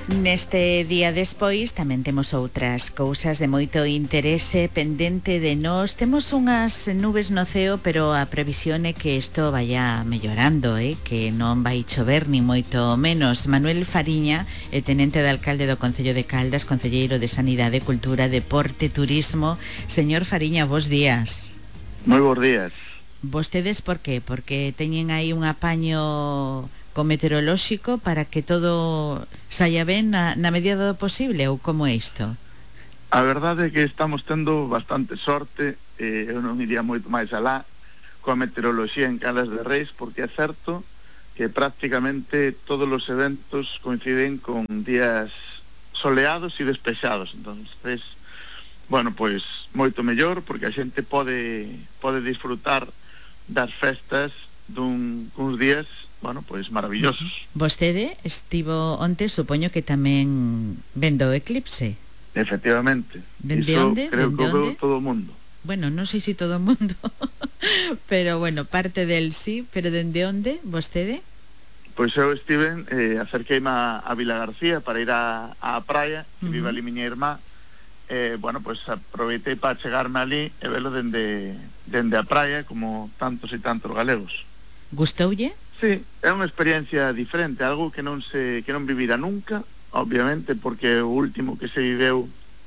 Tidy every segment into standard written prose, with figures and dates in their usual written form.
Neste día despois tamén temos outras cousas de moito interese pendente de nós. Temos unhas nubes no ceo, pero a previsión é que isto vaya mellorando, que non vai chover ni moito menos. Manuel Fariña é tenente de alcalde do Concello de Caldas, concelleiro de Sanidade, Cultura, Deporte, Turismo. Señor Fariña, bos días. Moi bons días. Vostedes por qué? Porque teñen aí un apaño co meteorolóxico para que todo saia ben na medida do posible, ou como é isto? A verdade é que estamos tendo bastante sorte, eu non iría moito máis alá coa meteoroloxía en Caldas de Reis, porque é certo que prácticamente todos os eventos coinciden con días soleados e despexados. Entonces, bueno, pois moito mellor, porque a xente pode disfrutar das festas duns días, bueno, pois maravillosos. Vostede estivo onte, supoño que tamén vendo o eclipse. Efectivamente. Dende Iso onde? creo Dende que onde? todo o mundo. Bueno, non sei se todo o mundo, pero bueno, parte del sí, pero dende onde, vostede? Pois eu estive, acerqueime a Vila García para ir á praia, que vive ali miña irmá, bueno, pois aproveitei para chegarme ali e velo dende a praia, como tantos e tantos galegos. Gustoulle? Sí, é unha experiencia diferente, algo que non vivira nunca, obviamente, porque o último que se viveu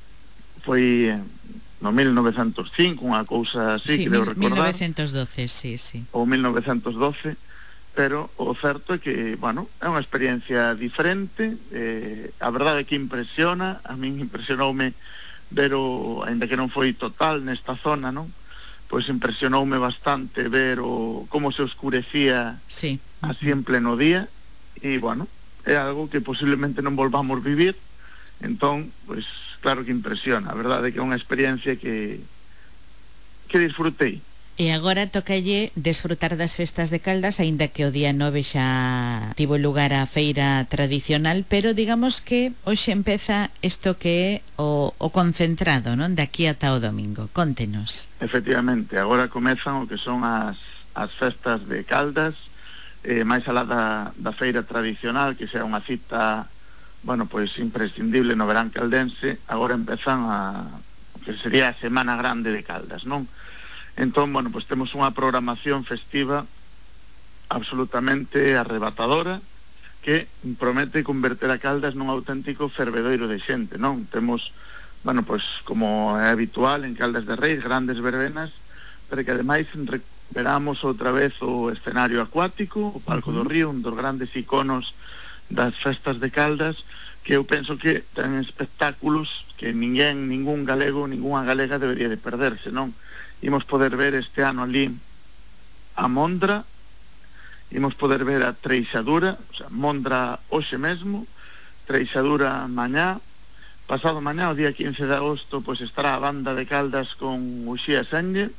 foi no 1905, unha cousa así, sí, creo recordar. 1912, sí. Ou 1912, pero o certo é que, bueno, é unha experiencia diferente, a verdade é que impresiona, a min impresionoume ver ainda que non foi total nesta zona, non? Pois impresionoume bastante ver como se oscurecía así en pleno día, e, bueno, é algo que posiblemente non volvamos vivir, entón, pois, claro que impresiona. A verdade é que é unha experiencia que disfrutei. E agora tocalle desfrutar das festas de Caldas, aínda que o día 9 xa tivo lugar a feira tradicional, pero digamos que hoxe empeza isto que é o concentrado, non? De aquí ata o domingo. Contenos. Efectivamente, agora comezan o que son as festas de Caldas, máis alá da feira tradicional, que xa unha cita, bueno, pois imprescindible no verán caldense. Agora empezan o que sería a Semana Grande de Caldas, non? Entón, bueno, pois temos unha programación festiva absolutamente arrebatadora que promete converter a Caldas nun auténtico fervedoiro de xente, non? Temos, bueno, pois como é habitual en Caldas de Reis, grandes verbenas, pero que ademais recuperamos outra vez o escenario acuático, o Palco do Río, un dos grandes iconos das festas de Caldas, que eu penso que ten espectáculos que ningún galego, ningunha galega debería de perderse, non? Imos poder ver este ano ali a Mondra, imos poder ver a Treixadura, o sea, Mondra hoxe mesmo, Treixadura mañá, pasado mañá, o día 15 de agosto, pois estará a banda de Caldas con Uxía Senlle,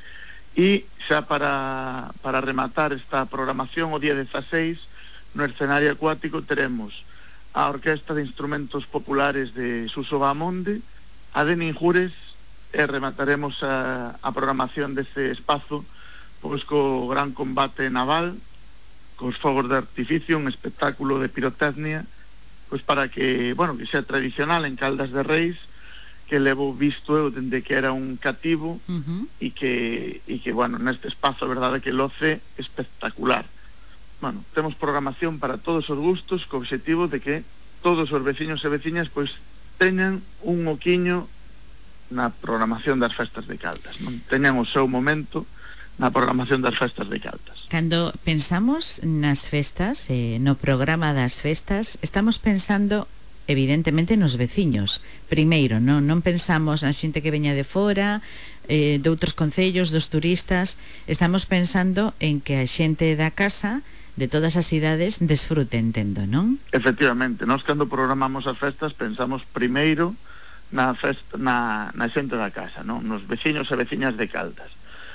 e xa para rematar esta programación, o día 16, no escenario acuático teremos a Orquesta de Instrumentos Populares de Suso Bahamonde, a de Ninjures, e remataremos a programación dese espazo pois co gran combate naval, cos fogos de artificio, un espectáculo de pirotecnia, pois para que, bueno, que sea tradicional en Caldas de Reis, que levo visto eu dende que era un cativo, e que, bueno, neste espazo a verdade que loce espectacular. Bueno, temos programación para todos os gustos, co obxectivo de que todos os veciños e veciñas pois teñan un oquiño na programación das festas de Caldas, non? Teñan o seu momento na programación das festas de Caldas. Cando pensamos nas festas, no programa das festas, estamos pensando evidentemente nos veciños. Primeiro, non pensamos na xente que veña de fora, de outros concellos, dos turistas. Estamos pensando en que a xente da casa, de todas as cidades, desfrute, entendo, non? Efectivamente, nós cando programamos as festas pensamos primeiro na xente da casa, non? Nos veciños e veciñas de Caldas.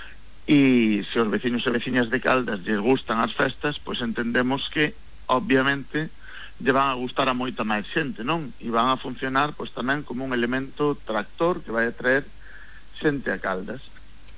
E se os veciños e veciñas de Caldas lles gustan as festas, pois entendemos que, obviamente, lle van a gustar a moita máis xente, non? E van a funcionar, pois tamén como un elemento tractor que vai a traer xente a Caldas.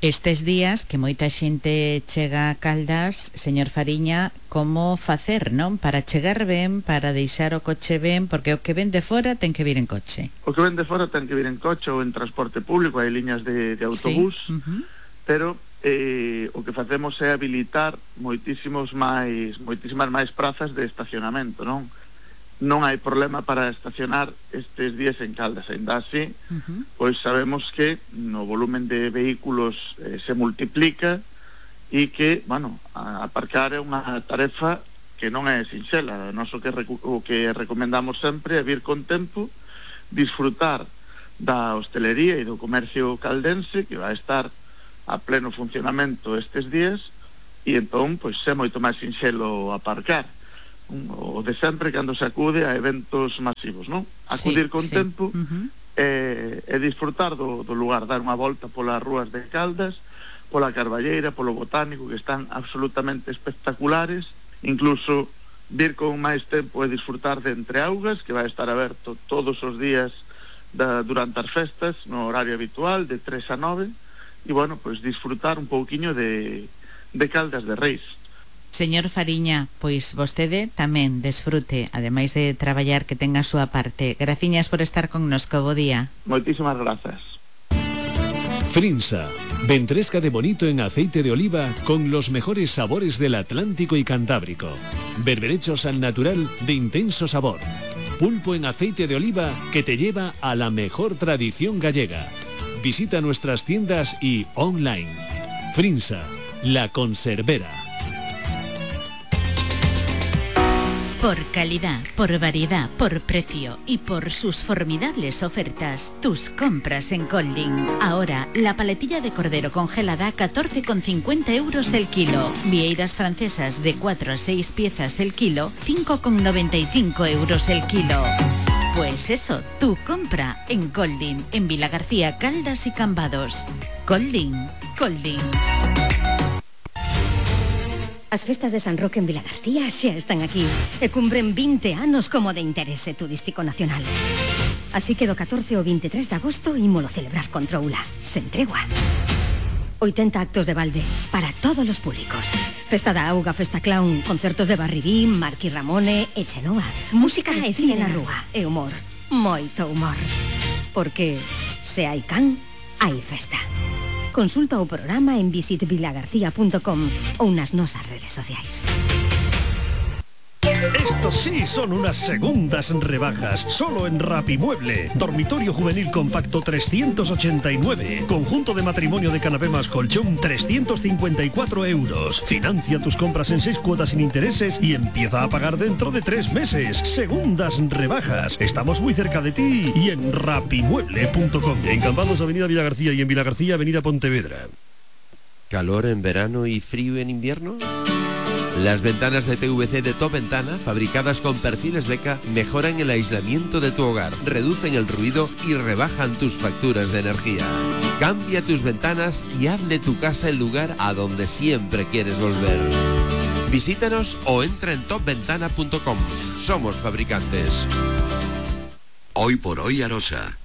Estes días que moita xente chega a Caldas, señor Fariña, como facer, non? Para chegar ben, para deixar o coche ben, porque o que ven de fora ten que vir en coche. O que ven de fora ten que vir en coche ou en transporte público, hai liñas de autobús, sí. Pero o que facemos é habilitar moitísimas máis prazas de estacionamento, non? Non hai problema para estacionar estes días en Caldas, ainda así, pois sabemos que no volumen de vehículos se multiplica e que, bueno, aparcar é unha tarefa que non é sinxela. Nós o que recomendamos sempre é vir con tempo, disfrutar da hostelería e do comercio caldense, que vai estar a pleno funcionamento estes días, e entón, pois, é moito máis sinxelo aparcar. O de sempre cando se acude a eventos masivos, non? Acudir con tempo e disfrutar do lugar, dar unha volta polas rúas de Caldas, pola Carballeira, polo Botánico, que están absolutamente espectaculares, incluso vir con máis tempo e disfrutar de Entreaugas, que vai estar aberto todos os días durante as festas, no horario habitual, de 3 a 9, e, bueno, pois disfrutar un pouquiño de Caldas de Reis. Señor Fariña, pois vostede tamén desfrute, ademais de traballar, que tenga a súa parte. Graciñas por estar connosco, bo día. Moitísimas grazas. Frinsa, ventresca de bonito en aceite de oliva con los mejores sabores del Atlántico y Cantábrico. Berberechos al natural de intenso sabor. Pulpo en aceite de oliva que te lleva a la mejor tradición gallega. Visita nuestras tiendas y online. Frinsa, la conservera. Por calidad, por variedad, por precio y por sus formidables ofertas, tus compras en Golding. Ahora, la paletilla de cordero congelada a 14,50 euros el kilo. Vieiras francesas de 4 a 6 piezas el kilo, 5,95 euros el kilo. Pues eso, tu compra en Golding, en Vilagarcía, Caldas y Cambados. Golding. As festas de San Roque en Vilagarcía xa están aquí e cumpren 20 anos como de interese turístico nacional. Así que do 14 ao 23 de agosto ímolo celebrar con troula, sen tregua. 80 actos de balde para todos os públicos. Festa da auga, festa clown, concertos de Barribín, Marqui Ramone e Chenoa. Música e cine na rúa e humor, moito humor. Porque se hai can, hai festa. Consulta o programa en visitvilagarcía.com ou nas nosas redes sociais. Estos sí son unas segundas rebajas, solo en Rapimueble. Dormitorio juvenil compacto 389. Conjunto de matrimonio de canapé más colchón 354 euros. Financia tus compras en 6 cuotas sin intereses y empieza a pagar dentro de 3 meses. Segundas rebajas. Estamos muy cerca de ti y en rapimueble.com. En Cambados, Avenida Villagarcía, y en Vilagarcía, Avenida Pontevedra. ¿Calor en verano y frío en invierno? Las ventanas de PVC de Top Ventana, fabricadas con perfiles Beca, mejoran el aislamiento de tu hogar, reducen el ruido y rebajan tus facturas de energía. Cambia tus ventanas y haz de tu casa el lugar a donde siempre quieres volver. Visítanos o entra en topventana.com. Somos fabricantes. Hoy por hoy Arosa.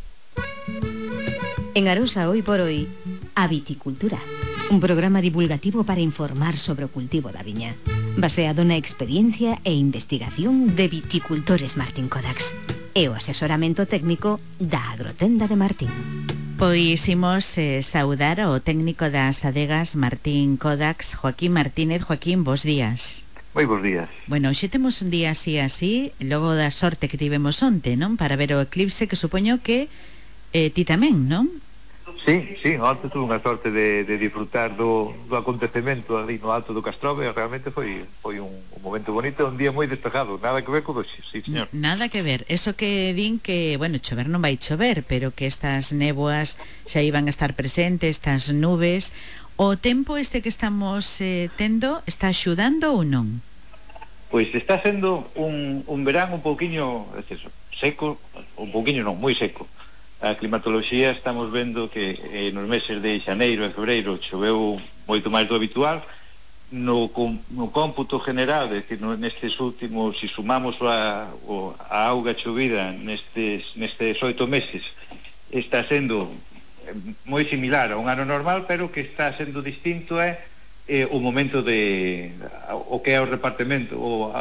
En Arosa Hoy por Hoy, a viticultura. Un programa divulgativo para informar sobre o cultivo da viña, baseado na experiencia e investigación de viticultores Martín Kodax e o asesoramento técnico da Agrotenda de Martín. Pois imos saudar ao técnico das adegas Martín Kodax, Joaquín Martínez. Joaquín, bos días. Moi bos días. Bueno, hoxe temos un día así, logo da sorte que tivemos onte, non? Para ver o eclipse, que supoño que ti tamén, non? Sí, onte tuve unha sorte de disfrutar do acontecemento ali no Alto do Castrove. Realmente foi un momento bonito, un día moi despejado, nada que ver con hoxe, sí, señor. Nada que ver, eso que din que, bueno, chover non vai chover, pero que estas néboas xa iban a estar presentes, estas nubes. O tempo este que estamos tendo está axudando ou non? Pois está sendo un verán un pouquiño seco, un pouquiño non, moi seco. A climatoloxía estamos vendo que nos meses de xaneiro e febreiro choveu moito máis do habitual. No cómputo general, é dicir, nestes últimos, se sumamos a auga chovida nestes 8 meses, está sendo moi similar a un ano normal, pero que está sendo distinto é o momento de o que é o repartimento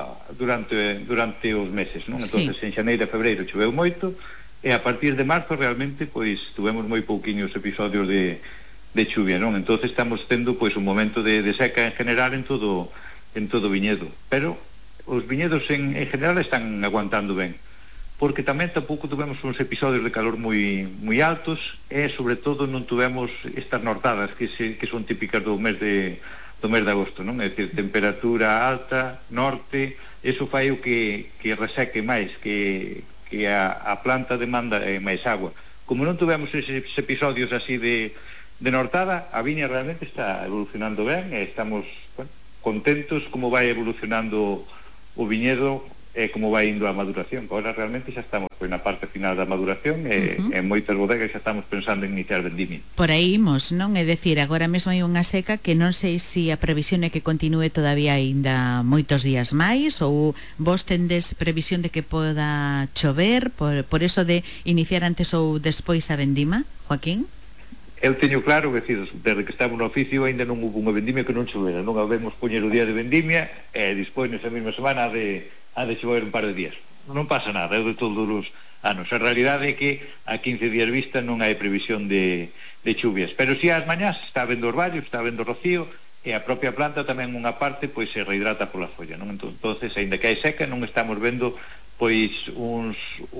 durante os meses, non? Entonces, en xaneiro e febreiro choveu moito, e a partir de marzo realmente pois tuvemos moi pouquiños episodios de chuvia, non? Entonces estamos tendo pois un momento de seca en general en todo o viñedo, pero os viñedos en general están aguantando ben, porque tamén tampouco tuvemos uns episodios de calor moi altos, e sobre todo non tuvemos estas nortadas que son típicas do mes de agosto, non? É dicir, temperatura alta, norte, eso fai o que reseque máis, que a planta demanda máis agua. Como non tuvemos eses episodios así de nortada, a viña realmente está evolucionando ben, e estamos contentos como vai evolucionando o viñedo e como vai indo a maduración. Agora realmente xa estamos na parte final da maduración, e en moitas bodegas xa estamos pensando en iniciar vendimia. Por aí imos, non? É dicir, agora mesmo hai unha seca que non sei se a previsión é que continúe todavía aínda moitos días máis, ou vos tendes previsión de que poda chover, por eso de iniciar antes ou despois a vendima, Joaquín? Eu teño claro que, desde que estamos no oficio, ainda non hubo unha vendimia que non chovera. Non habemos poñer o día de vendimia, e despois nesa mesma semana ha de chover un par de días. Non pasa nada, é de todos os anos. A realidade é que a 15 días vista non hai previsión de chuvias, pero si ás mañás está habendo orvallo, está habendo rocío, e a propia planta tamén unha parte pois se rehidrata pola folla, non? Entonces, aínda que hai seca, non estamos vendo pois un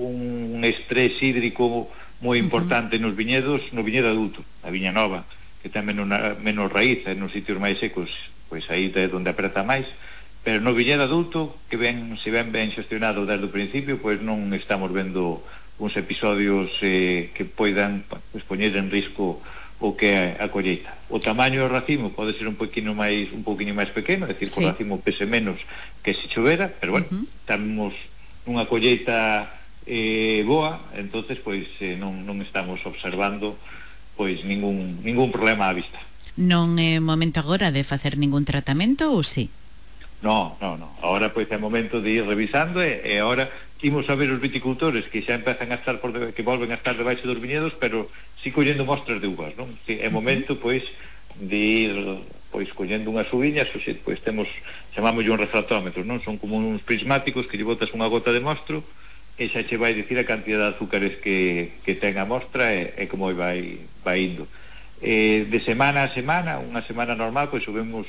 estrés hídrico moi importante nos viñedos, no viñedo adulto, a viña nova, que ten menos raíz, nos sitios máis secos, pois aí é onde apreta máis, pero no viñedo adulto, que se ven ben xestionado desde o principio, pois non estamos vendo uns episodios que poidan poñer en risco o que é a colleita. O tamaño do racimo pode ser un poquinho máis pequeno, é dicir, que o racimo pese menos que se chovera, pero bueno, estamos nunha colleita boa, entonces pois non estamos observando pois ningún problema á vista. Non é momento agora de facer ningún tratamento, ou si? No. Ahora pois é momento de ir revisando, e ahora imos a ver os viticultores que xa empezan a estar que volven a estar debaixo dos viñedos, pero si collendo mostras de uvas, non? É momento pois de ir pois collendo unhas uviñas, pois chamámoslle un refractómetro, non? Son como uns prismáticos que lle botas unha gota de mostro e xa che vai dicir a cantidad de azúcares que ten a mostra e como vai indo. De semana a semana, unha semana normal, pois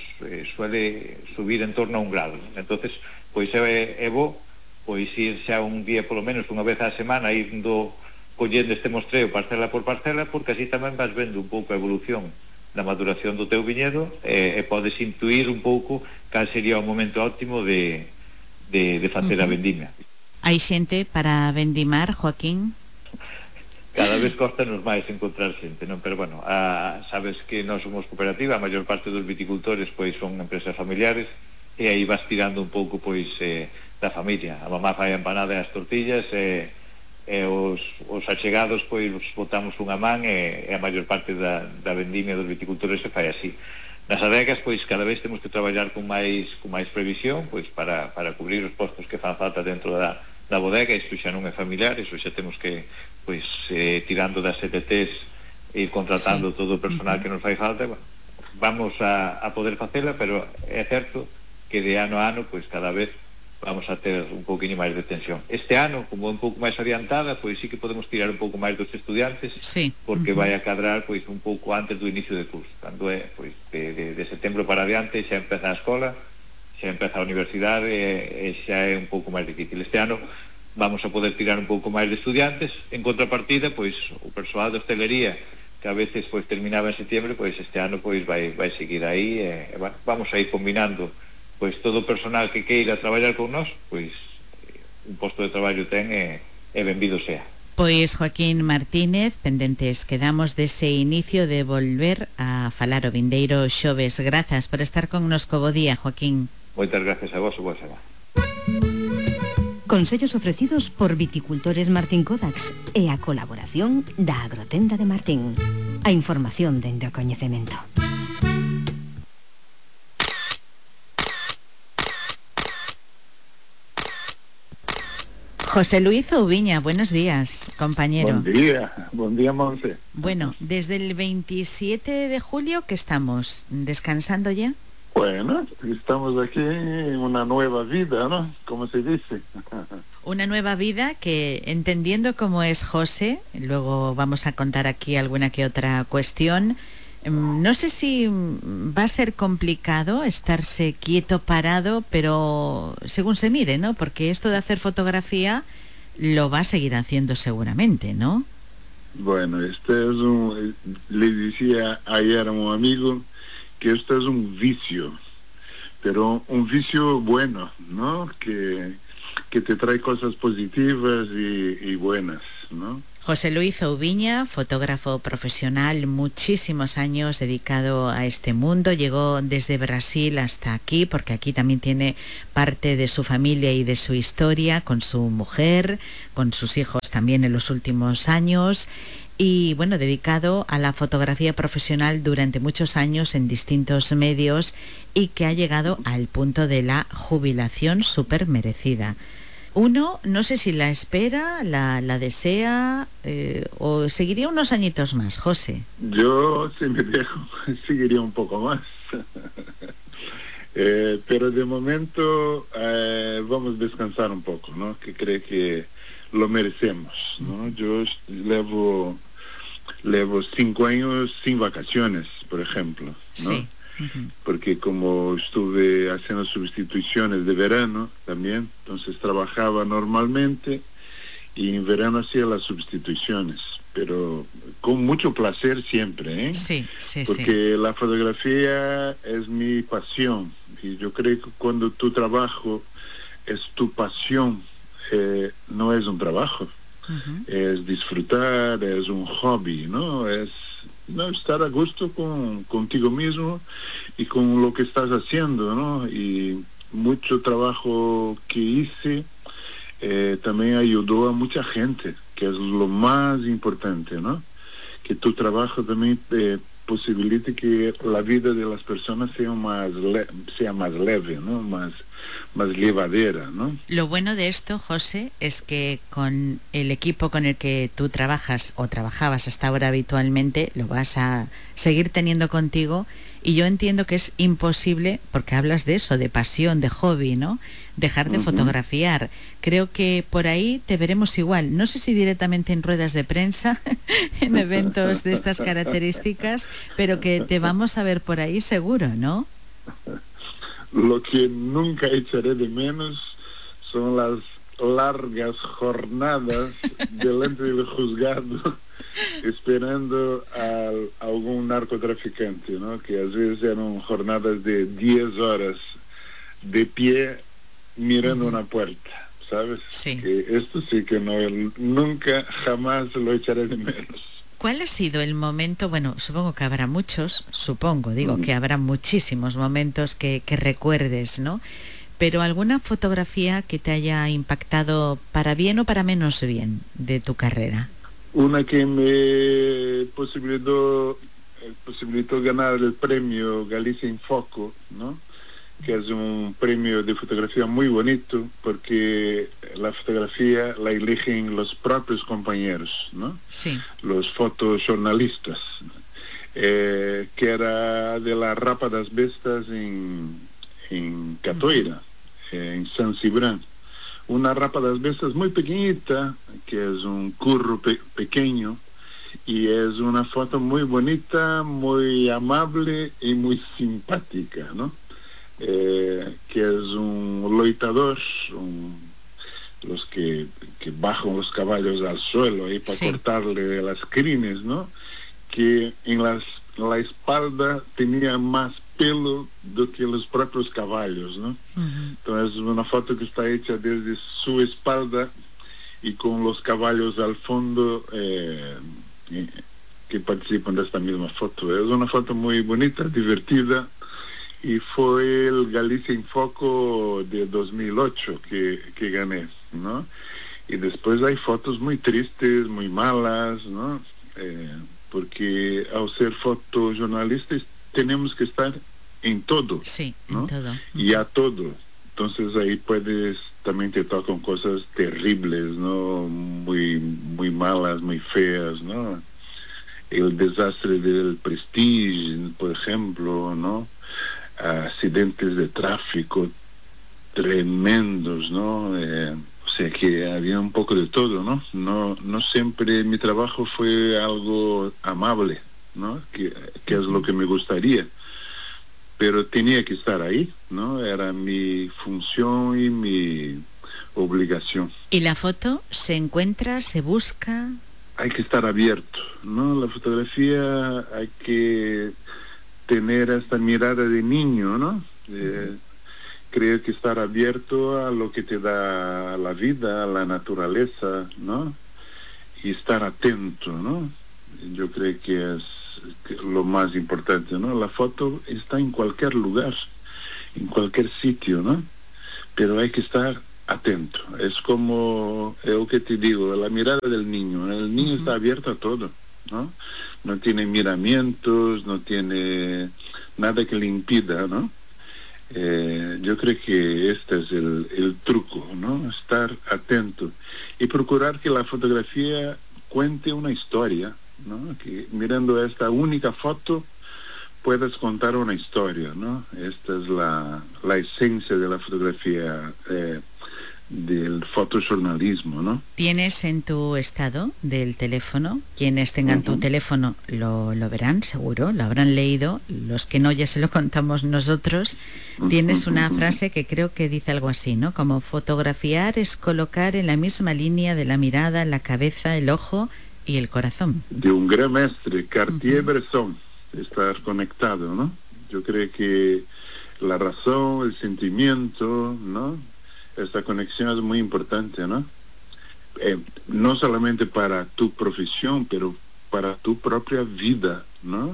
suele subir en torno a 1 grado. Entonces, pois é bo pois ir xa un día polo menos unha vez á semana indo collendo este mostreo parcela por parcela, porque así tamén vas vendo un pouco a evolución da maduración do teu viñedo e podes intuir un pouco cal sería o momento óptimo de facer a vendimia. Hai xente para vendimar, Joaquín? Cada vez costanos máis encontrar xente, non? Pero bueno, sabes que nós somos cooperativa, a maior parte dos viticultores pois son empresas familiares, e aí vas tirando un pouco pois da familia. A mamá fai a empanada e as tortillas, e os achegados pois botamos unha man, e a maior parte da vendimia dos viticultores se fai así. Nas adegas pois cada vez temos que traballar con máis previsión pois para cubrir os postos que fan falta dentro da bodega. Isto xa non é familiar, iso xa temos que pois tirando das ETTs e ir contratando todo o personal que nos fai falta. Bueno, vamos a poder facela, pero é certo que de ano a ano pois cada vez vamos a ter un pouquinho máis de tensión. Este ano, como un pouco máis adiantada, pois sí que podemos tirar un pouco máis dos estudiantes, porque vai a cadrar pois un pouco antes do inicio de curso. Cando é pois de setembro para adiante xa empeza a escola, xa empeza a universidade, e xa é un pouco máis difícil. Este ano vamos a poder tirar un pouco máis de estudiantes. En contrapartida, pois o persoal de hostelería, que a veces pois terminaba en setembro, pois este ano pois vai seguir aí, e vamos a ir combinando pois todo o personal que queira traballar con nós, pois un posto de traballo ten e benvido sea. Pois Joaquín Martínez, pendentes quedamos dese inicio de volver a falar o vindeiro xoves. Grazas por estar connosco. Bo día, Joaquín. Moitas gracias a vos, boa semana. Consellos ofrecidos por Viticultores Martín Codax e a colaboración da Agrotenda de Martín. A información dende o coñecemento. José Luis Oubiña, buenos días, compañero. Buen día, Monse. Bueno, desde el 27 de julio que estamos descansando ya. Bueno, estamos aquí en una nueva vida, ¿no? Como se dice. Una nueva vida que, entendiendo cómo es José, luego vamos a contar aquí alguna que otra cuestión. No sé si va a ser complicado estarse quieto, parado, pero según se mire, ¿no? Porque esto de hacer fotografía lo va a seguir haciendo seguramente, ¿no? Bueno, le decía ayer a un amigo que esto es un vicio, pero un vicio bueno, ¿no? Que te trae cosas positivas y buenas, ¿no? José Luis Oubiña, fotógrafo profesional, muchísimos años dedicado a este mundo, llegó desde Brasil hasta aquí, porque aquí también tiene parte de su familia y de su historia, con su mujer, con sus hijos también en los últimos años, y bueno, dedicado a la fotografía profesional durante muchos años en distintos medios y que ha llegado al punto de la jubilación súper merecida. Uno, no sé si la espera, la desea o seguiría unos añitos más, José. Yo, si me dejo, seguiría un poco más. Pero de momento vamos a descansar un poco, ¿no? Que creo que lo merecemos, ¿no? Yo llevo 5 años sin vacaciones, por ejemplo, ¿no? Sí. Porque como estuve haciendo sustituciones de verano también, entonces trabajaba normalmente y en verano hacía las sustituciones, pero con mucho placer siempre, ¿eh? Sí. Porque la fotografía es mi pasión y yo creo que cuando tu trabajo es tu pasión, no es un trabajo, es disfrutar, es un hobby, ¿no? Es estar a gusto contigo mismo y con lo que estás haciendo, ¿no? Y mucho trabajo que hice también ayudó a mucha gente, que es lo más importante, ¿no? Que tu trabajo también posibilite que la vida de las personas sea más leve, ¿no? Más llevadera, ¿no? Lo bueno de esto, José, es que con el equipo con el que tú trabajas o trabajabas hasta ahora habitualmente, lo vas a seguir teniendo contigo, y yo entiendo que es imposible, porque hablas de eso, de pasión, de hobby, ¿no? Dejar de fotografiar. Creo que por ahí te veremos igual, no sé si directamente en ruedas de prensa, en eventos de estas características, pero que te vamos a ver por ahí seguro, ¿no? Lo que nunca echaré de menos son las largas jornadas delante del juzgado esperando a algún narcotraficante, ¿no? Que a veces eran jornadas de 10 horas de pie mirando una puerta, ¿sabes? Sí. Que esto sí que nunca jamás lo echaré de menos. ¿Cuál ha sido el momento? Bueno, supongo que habrá muchos, que habrá muchísimos momentos que recuerdes, ¿no? Pero alguna fotografía que te haya impactado para bien o para menos bien de tu carrera. Una que me posibilitó ganar el premio Galicia in Foco, ¿no? Que es un premio de fotografía muy bonito, porque la fotografía la eligen los propios compañeros, ¿no? Sí. Los fotojornalistas, que era de la Rapa das Bestas en Catoira, en San Cibrán. Una Rapa das Bestas muy pequeñita, que es un curro pequeño, y es una foto muy bonita, muy amable y muy simpática, ¿no? Que es un loitador, los que bajan los caballos al suelo ahí para cortarle las crines, ¿no? Que en la espalda tenía más pelo do que los propios caballos, ¿no? Entonces es una foto que está hecha desde su espalda y con los caballos al fondo que participan de esta misma foto. Es una foto muy bonita, divertida, y fue el Galicia in Foco de 2008 que gané, ¿no? Y después hay fotos muy tristes, muy malas, ¿no? Porque al ser fotojornalistas tenemos que estar en todo, sí, ¿no? En todo. Y a todo. Entonces ahí puedes también te tocan cosas terribles, ¿no? Muy, muy malas, muy feas, ¿no? El desastre del Prestige, por ejemplo, ¿no? Accidentes de tráfico tremendos, ¿no? O sea que había un poco de todo, ¿no? No siempre mi trabajo fue algo amable, ¿no? Que es lo que me gustaría. Pero tenía que estar ahí, ¿no? Era mi función y mi obligación. ¿Y la foto se encuentra, se busca? Hay que estar abierto, ¿no? La fotografía hay que tener esta mirada de niño, ¿no? Creo que estar abierto a lo que te da la vida, a la naturaleza, ¿no? Y estar atento, ¿no? Yo creo que es lo más importante, ¿no? La foto está en cualquier lugar, en cualquier sitio, ¿no? Pero hay que estar atento. Es como lo que te digo, la mirada del niño. El niño está abierto a todo, ¿no? No tiene miramientos, no tiene nada que le impida, ¿no? Yo creo que este es el truco, ¿no? Estar atento y procurar que la fotografía cuente una historia, ¿no? Que mirando esta única foto puedas contar una historia, ¿no? Esta es la esencia de la fotografía, del fotojornalismo, ¿no? Tienes en tu estado del teléfono, quienes tengan tu teléfono lo verán seguro, lo habrán leído, los que no ya se lo contamos nosotros. Tienes una frase que creo que dice algo así, ¿no? Como fotografiar es colocar en la misma línea de la mirada, la cabeza, el ojo y el corazón. De un gran maestre, Cartier-Bresson, estar conectado, ¿no? Yo creo que la razón, el sentimiento, ¿no? Esta conexión es muy importante, ¿no? No solamente para tu profesión, pero para tu propia vida, ¿no?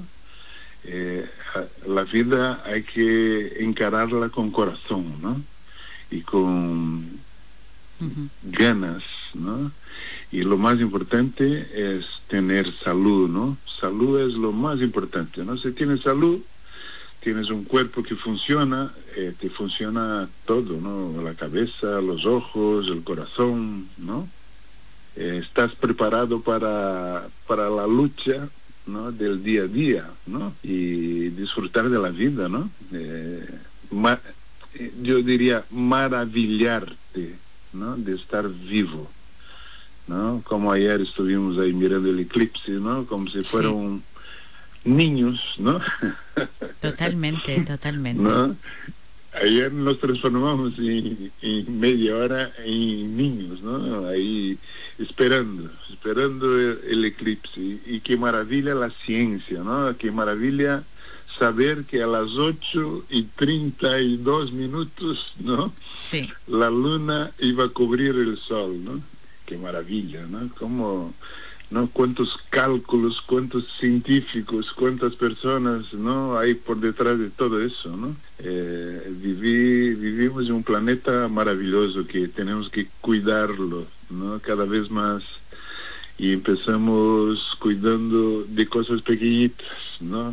La vida hay que encararla con corazón, ¿no? Y con ganas, ¿no? Y lo más importante es tener salud, ¿no? Salud es lo más importante, ¿no? Si tienes salud, tienes un cuerpo que funciona, te funciona todo, ¿no? La cabeza, los ojos, el corazón, ¿no? Estás preparado para la lucha, ¿no? Del día a día, ¿no? Y disfrutar de la vida, ¿no? Yo diría maravillarte, ¿no? De estar vivo, ¿no? Como ayer estuvimos ahí mirando el eclipse, ¿no? Como si fueran niños, ¿no? Totalmente. ¿No? Ayer nos transformamos en media hora en niños, ¿no? Ahí esperando el eclipse. Y qué maravilla la ciencia, ¿no? Qué maravilla saber que a las 8:32, ¿no? Sí. La luna iba a cubrir el sol, ¿no? Qué maravilla, ¿no? Como, ¿no? Cuántos cálculos, cuántos científicos, cuántas personas, ¿no? Hay por detrás de todo eso, ¿no? Vivimos en un planeta maravilloso que tenemos que cuidarlo, ¿no? Cada vez más, y empezamos cuidando de cosas pequeñitas, ¿no?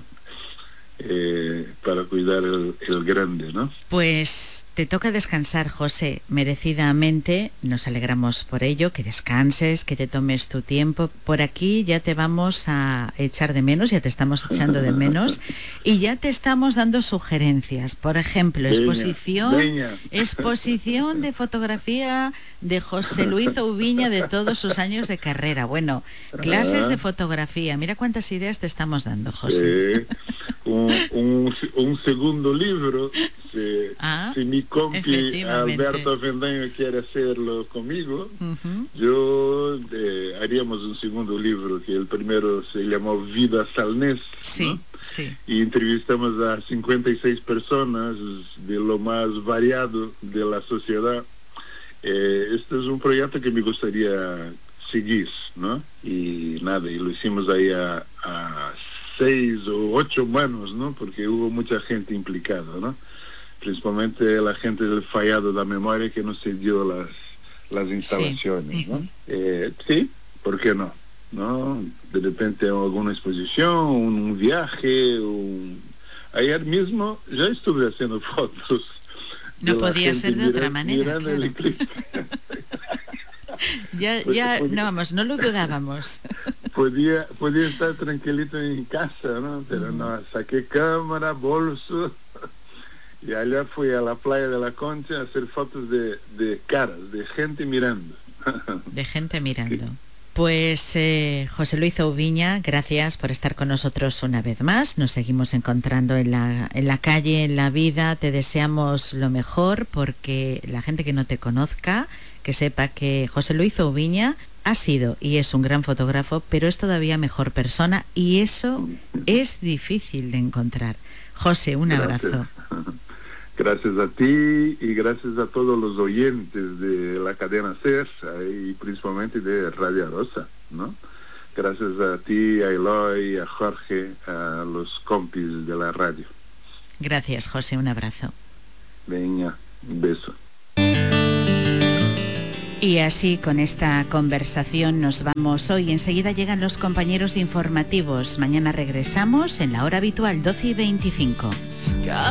Para cuidar el grande, ¿no? Pues te toca descansar, José, merecidamente. Nos alegramos por ello, que descanses, que te tomes tu tiempo. Por aquí ya te vamos a echar de menos, ya te estamos echando de menos y ya te estamos dando sugerencias. Por ejemplo, exposición de fotografía de José Luis Oubiña de todos sus años de carrera. Bueno, clases de fotografía. Mira cuántas ideas te estamos dando, José. Un segundo libro, si mi compi Alberto Vendaño quiere hacerlo conmigo, yo haríamos un segundo libro, que el primero se llamó Vida Salnés, ¿no? Y entrevistamos a 56 personas de lo más variado de la sociedad. Este es un proyecto que me gustaría seguir, ¿no? Y nada, y lo hicimos ahí a 6 o 8 manos, ¿no? Porque hubo mucha gente implicada, ¿no? Principalmente la gente del Fallado de la Memoria, que nos cedió las instalaciones, ¿no? Sí, ¿por qué no? ¿No? De repente alguna exposición, un viaje, ayer mismo ya estuve haciendo fotos No podía ser de otra manera. Mirando el eclipse. No lo dudábamos. Podía estar tranquilito en casa, ¿no? Pero no, saqué cámara, bolso, y allá fui a la playa de la Concha a hacer fotos de caras, de gente mirando. De gente mirando. Pues José Luis Oubiña, gracias por estar con nosotros una vez más. Nos seguimos encontrando en la calle, en la vida. Te deseamos lo mejor, porque la gente que no te conozca, que sepa que José Luis Oubiña ha sido y es un gran fotógrafo, pero es todavía mejor persona, y eso es difícil de encontrar. José, un abrazo. Gracias a ti y gracias a todos los oyentes de la cadena SER y principalmente de Radio Arosa, ¿no? Gracias a ti, a Eloy, a Jorge, a los compis de la radio. Gracias, José, un abrazo. Venga, un beso. Y así, con esta conversación nos vamos hoy. Enseguida llegan los compañeros de informativos. Mañana regresamos en la hora habitual, 12:25.